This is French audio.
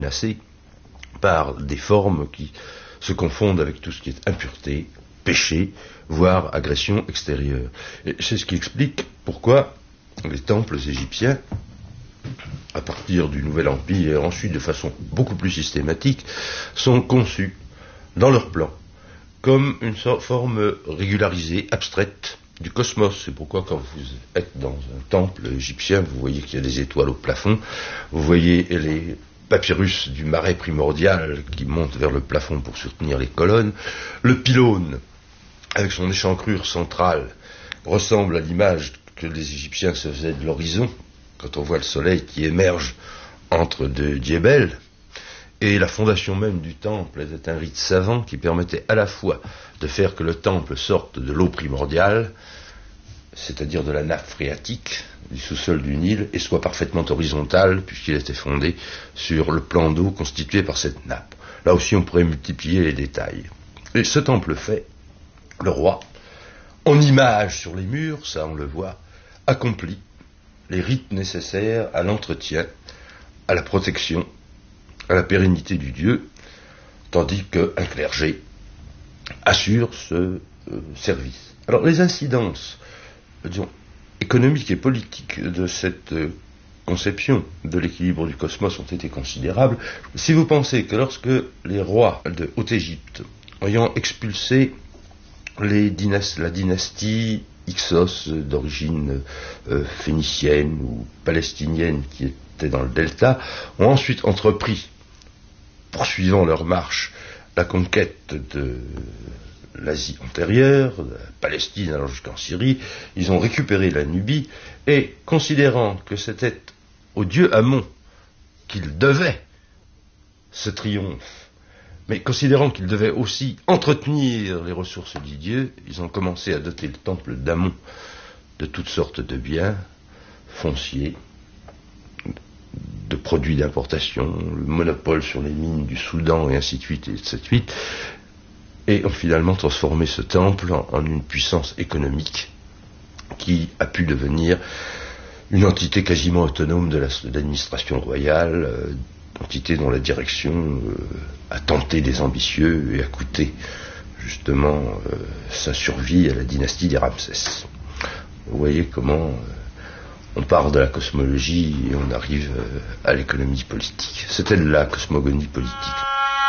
menacé par des formes qui se confondent avec tout ce qui est impureté, péché, voire agression extérieure. Et c'est ce qui explique pourquoi les temples égyptiens, à partir du Nouvel Empire et ensuite de façon beaucoup plus systématique, sont conçus dans leur plan comme une forme régularisée, abstraite du cosmos. C'est pourquoi quand vous êtes dans un temple égyptien, vous voyez qu'il y a des étoiles au plafond, vous voyez les papyrus du marais primordial qui montent vers le plafond pour soutenir les colonnes, le pylône avec son échancrure centrale ressemble à l'image que les Égyptiens se faisaient de l'horizon quand on voit le soleil qui émerge entre deux djebels. Et la fondation même du temple était un rite savant qui permettait à la fois de faire que le temple sorte de l'eau primordiale, c'est-à-dire de la nappe phréatique du sous-sol du Nil, et soit parfaitement horizontal puisqu'il était fondé sur le plan d'eau constitué par cette nappe. Là aussi on pourrait multiplier les détails. Et ce temple fait, le roi, en image sur les murs, ça on le voit, accomplit les rites nécessaires à l'entretien, à la protection, à la pérennité du Dieu, tandis qu'un clergé assure ce service. Alors les incidences, disons, économiques et politiques de cette conception de l'équilibre du cosmos ont été considérables. Si vous pensez que lorsque les rois de Haute-Égypte, ayant expulsé la dynastie Hyksos d'origine phénicienne ou palestinienne qui était dans le delta, ont ensuite entrepris, poursuivant leur marche, la conquête de l'Asie antérieure, de la Palestine allant jusqu'en Syrie, ils ont récupéré la Nubie, et considérant que c'était au dieu Amon qu'ils devaient ce triomphe, mais considérant qu'ils devaient aussi entretenir les ressources du dieu, ils ont commencé à doter le temple d'Amon de toutes sortes de biens fonciers, de produits d'importation, le monopole sur les mines du Soudan et ainsi de suite, et ont finalement transformé ce temple en une puissance économique qui a pu devenir une entité quasiment autonome de l'administration royale, entité dont la direction a tenté des ambitieux et a coûté justement sa survie à la dynastie des Ramsès. Vous voyez comment on part de la cosmologie et on arrive à l'économie politique. C'était la cosmogonie politique.